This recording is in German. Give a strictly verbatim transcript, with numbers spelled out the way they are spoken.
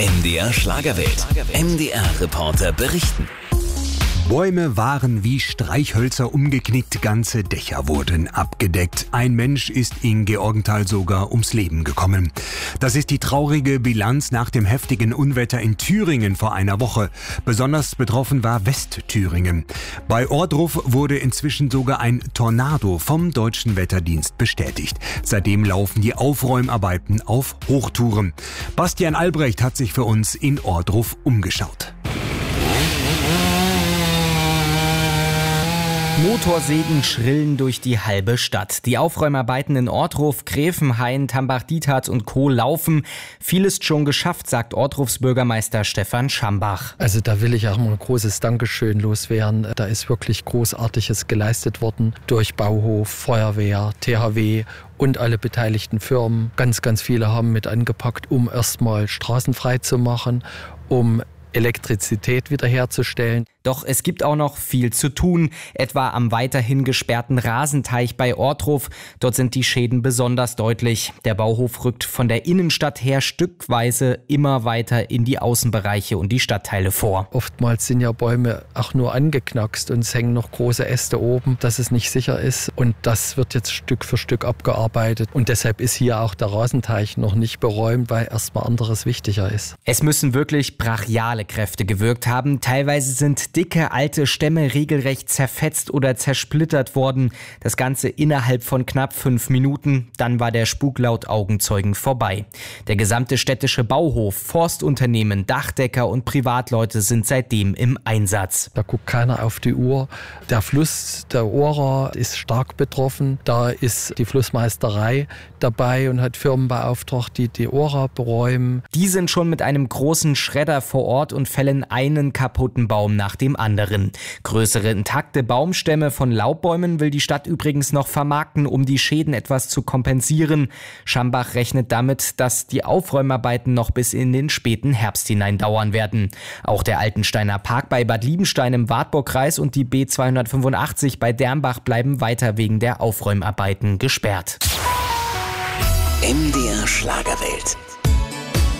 M D R Schlagerwelt. M D R-Reporter berichten. Bäume waren wie Streichhölzer umgeknickt, ganze Dächer wurden abgedeckt. Ein Mensch ist in Georgenthal sogar ums Leben gekommen. Das ist die traurige Bilanz nach dem heftigen Unwetter in Thüringen vor einer Woche. Besonders betroffen war Westthüringen. Bei Ohrdruf wurde inzwischen sogar ein Tornado vom Deutschen Wetterdienst bestätigt. Seitdem laufen die Aufräumarbeiten auf Hochtouren. Bastian Albrecht hat sich für uns in Ohrdruf umgeschaut. Motorsägen schrillen durch die halbe Stadt. Die Aufräumarbeiten in Ohrdruf, Gräfenhain, Tambach-Dietharz und Co. laufen. Viel ist schon geschafft, sagt Ohrdrufs Bürgermeister Stefan Schambach. Also da will ich auch mal ein großes Dankeschön loswerden. Da ist wirklich Großartiges geleistet worden durch Bauhof, Feuerwehr, T H W und alle beteiligten Firmen. Ganz, ganz viele haben mit angepackt, um erstmal Straßen frei zu machen, um Elektrizität wiederherzustellen. Doch es gibt auch noch viel zu tun, etwa am weiterhin gesperrten Rasenteich bei Ohrdruf. Dort sind die Schäden besonders deutlich. Der Bauhof rückt von der Innenstadt her stückweise immer weiter in die Außenbereiche und die Stadtteile vor. Oftmals sind ja Bäume auch nur angeknackst und es hängen noch große Äste oben, dass es nicht sicher ist. Und das wird jetzt Stück für Stück abgearbeitet. Und deshalb ist hier auch der Rasenteich noch nicht beräumt, weil erstmal anderes wichtiger ist. Es müssen wirklich brachiale Kräfte gewirkt haben. Teilweise sind dicke, alte Stämme regelrecht zerfetzt oder zersplittert worden. Das Ganze innerhalb von knapp fünf Minuten. Dann war der Spuk laut Augenzeugen vorbei. Der gesamte städtische Bauhof, Forstunternehmen, Dachdecker und Privatleute sind seitdem im Einsatz. Da guckt keiner auf die Uhr. Der Fluss der Ohrer ist stark betroffen. Da ist die Flussmeisterei dabei und hat Firmen beauftragt, die die Ohrer beräumen. Die sind schon mit einem großen Schredder vor Ort und fällen einen kaputten Baum nach dem anderen. Größere intakte Baumstämme von Laubbäumen will die Stadt übrigens noch vermarkten, um die Schäden etwas zu kompensieren. Schambach rechnet damit, dass die Aufräumarbeiten noch bis in den späten Herbst hinein dauern werden. Auch der Altensteiner Park bei Bad Liebenstein im Wartburgkreis und die B zweihundertfünfundachtzig bei Dernbach bleiben weiter wegen der Aufräumarbeiten gesperrt. M D R Schlagerwelt.